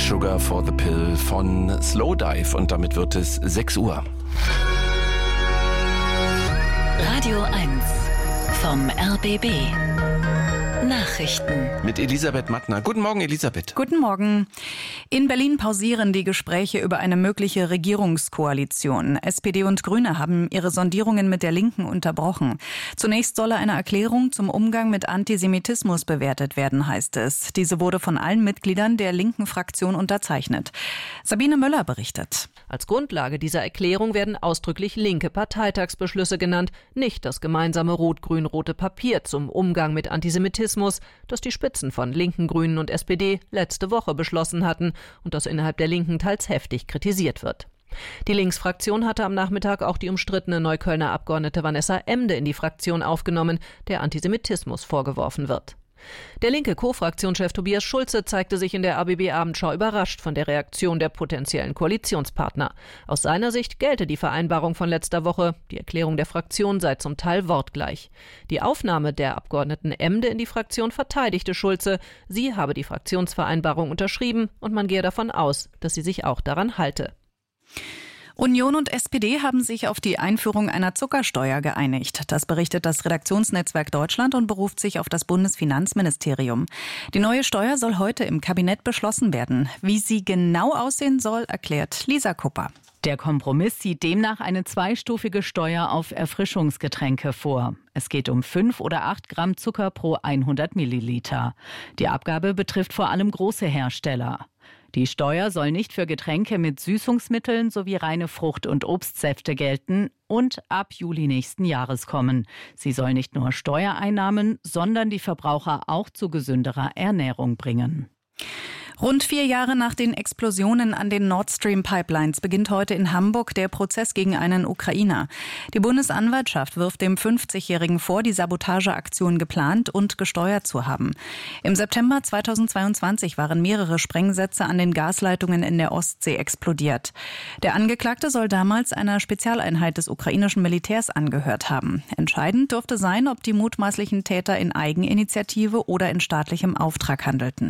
Sugar for the Pill von Slowdive und damit wird es 6 Uhr. Radio 1 vom RBB. Nachrichten. Mit Elisabeth Mattner. Guten Morgen, Elisabeth. Guten Morgen. In Berlin pausieren die Gespräche über eine mögliche Regierungskoalition. SPD und Grüne haben ihre Sondierungen mit der Linken unterbrochen. Zunächst solle eine Erklärung zum Umgang mit Antisemitismus bewertet werden, heißt es. Diese wurde von allen Mitgliedern der linken Fraktion unterzeichnet. Sabine Möller berichtet. Als Grundlage dieser Erklärung werden ausdrücklich linke Parteitagsbeschlüsse genannt, nicht das gemeinsame rot-grün-rote Papier zum Umgang mit Antisemitismus, das die Spitzen von Linken, Grünen und SPD letzte Woche beschlossen hatten und das innerhalb der Linken teils heftig kritisiert wird. Die Linksfraktion hatte am Nachmittag auch die umstrittene Neuköllner Abgeordnete Vanessa Emde in die Fraktion aufgenommen, der Antisemitismus vorgeworfen wird. Der linke Co-Fraktionschef Tobias Schulze zeigte sich in der RBB-Abendschau überrascht von der Reaktion der potenziellen Koalitionspartner. Aus seiner Sicht gelte die Vereinbarung von letzter Woche. Die Erklärung der Fraktion sei zum Teil wortgleich. Die Aufnahme der Abgeordneten Emde in die Fraktion verteidigte Schulze. Sie habe die Fraktionsvereinbarung unterschrieben und man gehe davon aus, dass sie sich auch daran halte. Union und SPD haben sich auf die Einführung einer Zuckersteuer geeinigt. Das berichtet das Redaktionsnetzwerk Deutschland und beruft sich auf das Bundesfinanzministerium. Die neue Steuer soll heute im Kabinett beschlossen werden. Wie sie genau aussehen soll, erklärt Lisa Kupper. Der Kompromiss sieht demnach eine zweistufige Steuer auf Erfrischungsgetränke vor. Es geht um 5 oder 8 Gramm Zucker pro 100 Milliliter. Die Abgabe betrifft vor allem große Hersteller. Die Steuer soll nicht für Getränke mit Süßungsmitteln sowie reine Frucht- und Obstsäfte gelten und ab Juli nächsten Jahres kommen. Sie soll nicht nur Steuereinnahmen, sondern die Verbraucher auch zu gesünderer Ernährung bringen. Rund 4 Jahre nach den Explosionen an den Nord Stream Pipelines beginnt heute in Hamburg der Prozess gegen einen Ukrainer. Die Bundesanwaltschaft wirft dem 50-Jährigen vor, die Sabotageaktion geplant und gesteuert zu haben. Im September 2022 waren mehrere Sprengsätze an den Gasleitungen in der Ostsee explodiert. Der Angeklagte soll damals einer Spezialeinheit des ukrainischen Militärs angehört haben. Entscheidend dürfte sein, ob die mutmaßlichen Täter in Eigeninitiative oder in staatlichem Auftrag handelten.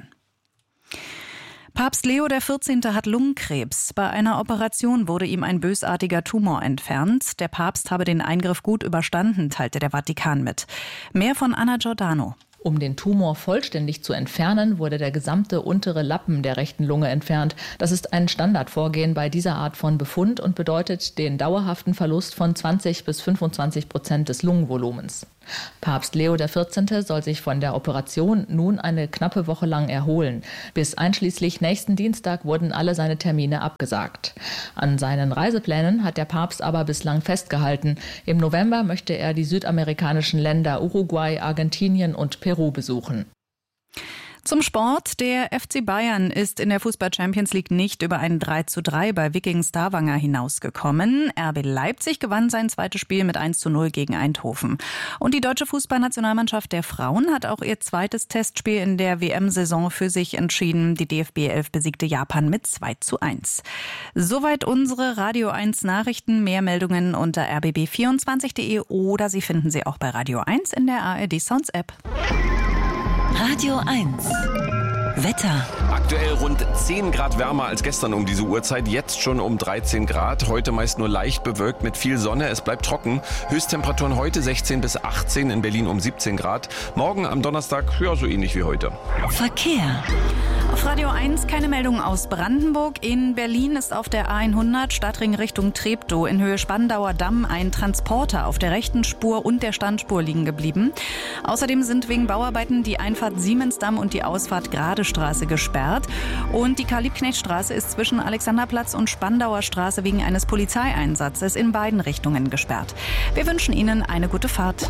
Papst Leo XIV. Hat Lungenkrebs. Bei einer Operation wurde ihm ein bösartiger Tumor entfernt. Der Papst habe den Eingriff gut überstanden, teilte der Vatikan mit. Mehr von Anna Giordano. Um den Tumor vollständig zu entfernen, wurde der gesamte untere Lappen der rechten Lunge entfernt. Das ist ein Standardvorgehen bei dieser Art von Befund und bedeutet den dauerhaften Verlust von 20-25% des Lungenvolumens. Papst Leo XIV. Soll sich von der Operation nun eine knappe Woche lang erholen. Bis einschließlich nächsten Dienstag wurden alle seine Termine abgesagt. An seinen Reiseplänen hat der Papst aber bislang festgehalten. Im November möchte er die südamerikanischen Länder Uruguay, Argentinien und Peru besuchen. Zum Sport. Der FC Bayern ist in der Fußball-Champions League nicht über ein 3:3 bei Wiking Stavanger hinausgekommen. RB Leipzig gewann sein zweites Spiel mit 1:0 gegen Eindhoven. Und die deutsche Fußballnationalmannschaft der Frauen hat auch ihr zweites Testspiel in der WM-Saison für sich entschieden. Die DFB 11 besiegte Japan mit 2:1. Soweit unsere Radio 1 Nachrichten. Mehr Meldungen unter rbb24.de oder Sie finden sie auch bei Radio 1 in der ARD Sounds App. Radio 1. Wetter. Aktuell rund 10 Grad wärmer als gestern um diese Uhrzeit, jetzt schon um 13 Grad. Heute meist nur leicht bewölkt mit viel Sonne, es bleibt trocken. Höchsttemperaturen heute 16 bis 18, in Berlin um 17 Grad. Morgen am Donnerstag, ja, so ähnlich wie heute. Verkehr. Auf Radio 1 keine Meldung aus Brandenburg. In Berlin ist auf der A100 Stadtring Richtung Treptow in Höhe Spandauer Damm ein Transporter auf der rechten Spur und der Standspur liegen geblieben. Außerdem sind wegen Bauarbeiten die Einfahrt Siemensdamm und die Ausfahrt Gradestraße gesperrt. Und die Karl-Liebknecht-Straße ist zwischen Alexanderplatz und Spandauer Straße wegen eines Polizeieinsatzes in beiden Richtungen gesperrt. Wir wünschen Ihnen eine gute Fahrt.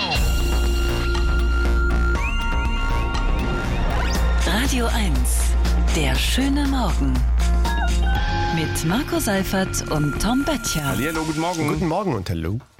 Radio 1. Der schöne Morgen. Mit Marco Seifert und Tom Böttcher. Hallo, guten Morgen. Guten Morgen und hallo.